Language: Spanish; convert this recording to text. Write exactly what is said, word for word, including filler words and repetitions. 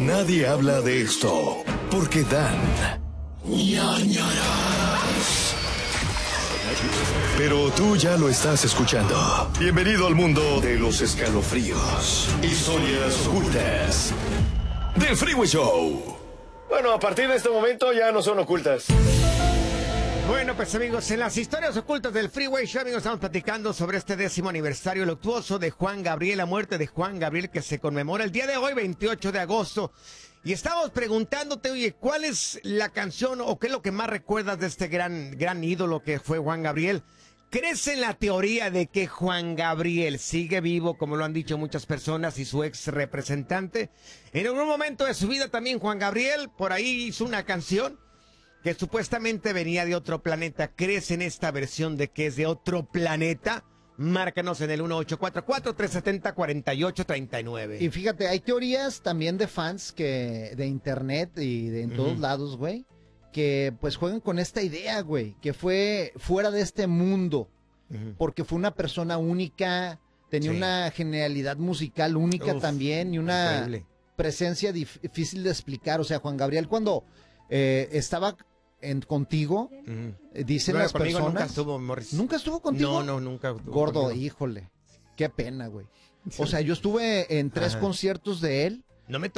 Nadie habla de esto porque dan ñañaras. Pero tú ya lo estás escuchando. Bienvenido al mundo de los escalofríos. Historias ocultas del Freeway Show. Bueno, a partir de este momento ya no son ocultas. Bueno, pues amigos, en las historias ocultas del Freeway Show, amigos, estamos platicando sobre este décimo aniversario luctuoso de Juan Gabriel, la muerte de Juan Gabriel, que se conmemora el día de hoy, veintiocho de agosto. Y estamos preguntándote, oye, ¿cuál es la canción o qué es lo que más recuerdas de este gran, gran ídolo que fue Juan Gabriel? ¿Crees en la teoría de que Juan Gabriel sigue vivo, como lo han dicho muchas personas, y su ex representante? En algún momento de su vida también Juan Gabriel por ahí hizo una canción que supuestamente venía de otro planeta. ¿Crees en esta versión de que es de otro planeta? Márcanos en el uno ocho cuatro cuatro, tres siete cero, cuatro ocho tres nueve. Y fíjate, hay teorías también de fans que de internet y de en todos uh-huh. lados, güey, que pues juegan con esta idea, güey, que fue fuera de este mundo, uh-huh. porque fue una persona única, tenía sí. una genialidad musical única Uf, también y una increíble. presencia difícil de explicar. O sea, Juan Gabriel cuando eh, estaba en, contigo, uh-huh. dicen bueno, las personas... Nunca estuvo, Morris. ¿Nunca estuvo contigo? No, no, nunca estuvo Gordo, conmigo. Híjole, qué pena, güey. O sea, yo estuve en tres Ajá. conciertos de él. No me